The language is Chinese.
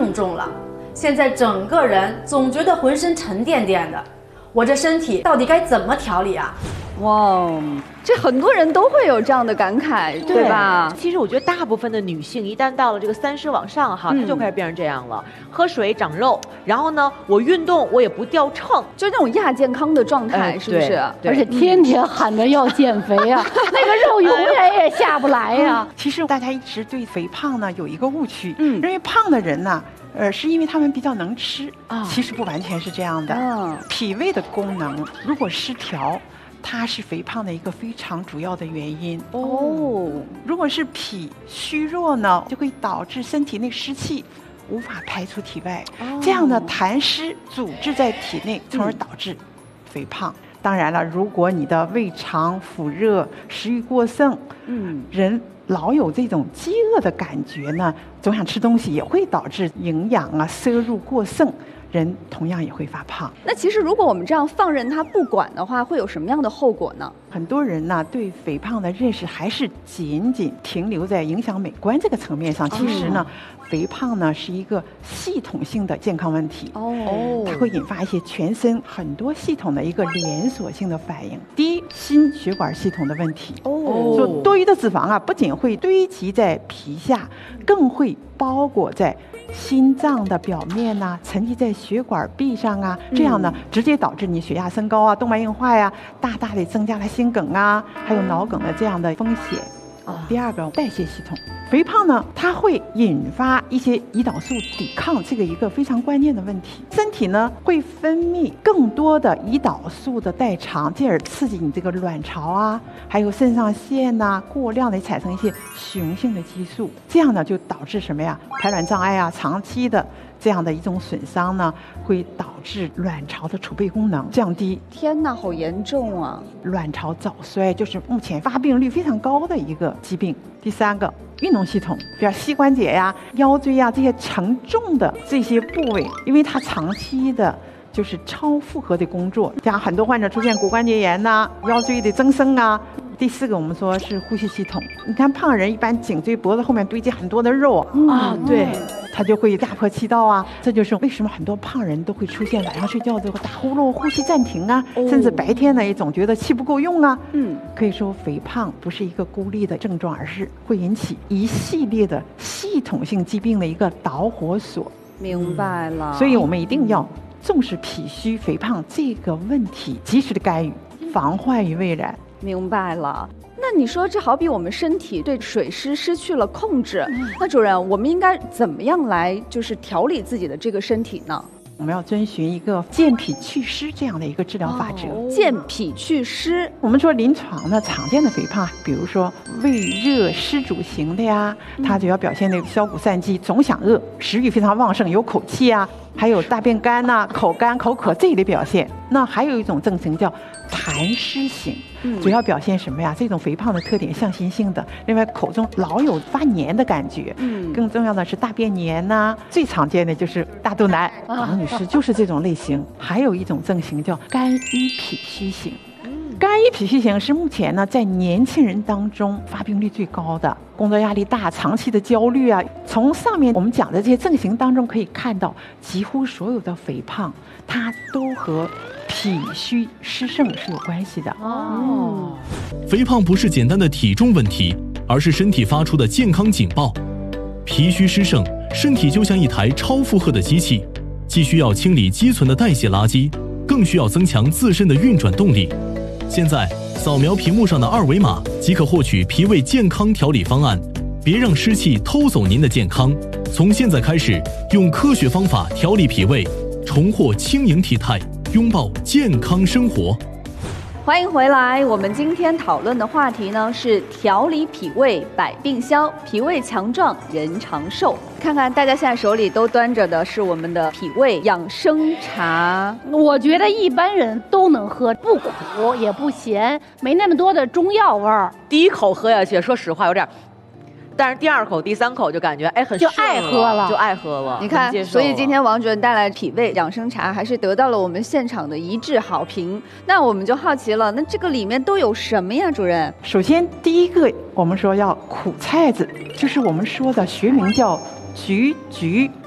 更重了。现在整个人总觉得浑身沉甸甸的，我这身体到底该怎么调理啊？ 哇，这很多人都会有这样的感慨，对吧？ 其实我觉得大部分的女性一旦到了这个30往上哈，她就开始变成这样了，喝水长肉，然后呢，我运动我也不掉秤， 就那种亚健康的状态，是不是？ 而且天天喊着要减肥啊，那个肉永远也下不来呀。 其实大家一直对肥胖呢有一个误区，认为胖的人呢。是因为他们比较能吃啊，其实不完全是这样的。脾胃的功能如果失调，它是肥胖的一个非常主要的原因。如果是脾虚弱呢，就会导致身体内湿气无法排出体外，这样的痰湿阻滞在体内，从而导致肥胖。当然了，如果你的胃肠腑热、食欲过剩，人老有这种饥饿的感觉呢，总想吃东西，也会导致营养摄入过剩，人同样也会发胖。 那其实如果我们这样放任它不管的话，会有什么样的后果呢？ 很多人呢对肥胖的认识还是仅仅停留在影响美观这个层面上，其实呢，肥胖呢是一个系统性的健康问题。它会引发一些全身很多系统的一个连锁性的反应。第一，心血管系统的问题。说多余的脂肪不仅会堆积在皮下，更会包裹在心脏的表面沉积在血管壁上这样呢，直接导致你血压升高动脉硬化大大的增加了心梗还有脑梗的这样的风险。第二个，代谢系统，肥胖呢，它会引发一些胰岛素抵抗，这个一个非常关键的问题。身体呢会分泌更多的胰岛素的代偿，进而刺激你这个卵巢还有肾上腺过量的产生一些雄性的激素，这样呢就导致什么呀？排卵障碍长期的这样的一种损伤呢，会导致卵巢的储备功能降低。 天哪，好严重啊！ 卵巢早衰就是目前发病率非常高的一个疾病。第三个，运动系统，比如膝关节腰椎这些承重的这些部位，因为它长期的就是超负荷的工作，像很多患者出现骨关节炎腰椎的增生第四个，我们说是呼吸系统。你看胖人一般颈椎脖子后面堆积很多的肉对，他就会压迫气道这就是为什么很多胖人都会出现晚上睡觉之后打呼噜、呼吸暂停甚至白天呢也总觉得气不够用可以说肥胖不是一个孤立的症状，而是会引起一系列的系统性疾病的一个导火索。 明白了。 所以我们一定要重视脾虚肥胖这个问题，及时的干预，防患于未然。 明白了。那你说这好比我们身体对水湿失去了控制，那主任，我们应该怎么样来就是调理自己的这个身体呢？ 我们要遵循一个健脾祛湿这样的一个治疗法则。 健脾祛湿， 我们说临床呢常见的肥胖，比如说胃热湿主型的它主要表现的消谷散饥，总想饿，食欲非常旺盛，有口气还有大便干口干口渴这一类表现。那还有一种症型叫痰湿型，主要表现什么呀？这种肥胖的特点向心性的，另外口中老有发黏的感觉，更重要的是大便黏最常见的就是大肚腩，王女士就是这种类型。还有一种症型叫肝郁脾虚型。肝郁脾虚型是目前呢在年轻人当中发病率最高的，工作压力大，长期的焦虑从上面我们讲的这些症型当中可以看到，几乎所有的肥胖它都和脾虚湿盛是有关系的。 肥胖不是简单的体重问题，而是身体发出的健康警报。脾虚湿盛，身体就像一台超负荷的机器，既需要清理积存的代谢垃圾，更需要增强自身的运转动力。现在扫描屏幕上的2维码即可获取脾胃健康调理方案，别让湿气偷走您的健康。从现在开始，用科学方法调理脾胃，重获轻盈体态，拥抱健康生活。 欢迎回来，我们今天讨论的话题呢是调理脾胃百病消，脾胃强壮人长寿。看看大家现在手里都端着的是我们的脾胃养生茶， 我觉得一般人都能喝，不苦也不咸，没那么多的中药味儿。 第一口喝下去，说实话有点，但是第2口、第3口就感觉很就爱喝了， 就爱喝了。 你看，所以今天王主任带来脾胃养生茶，还是得到了我们现场的一致好评。那我们就好奇了，那这个里面都有什么呀，主任？ 首先第一个，我们说要苦菜子，就是我们说的学名叫菊